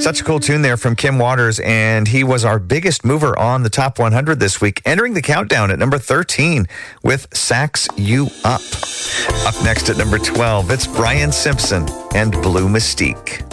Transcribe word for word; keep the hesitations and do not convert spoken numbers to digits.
Such a cool tune there from Kim Waters, and he was our biggest mover on the Top one hundred this week, entering the countdown at number thirteen with Sax You Up. Up next at number twelve, it's Brian Simpson and Blue Mystique.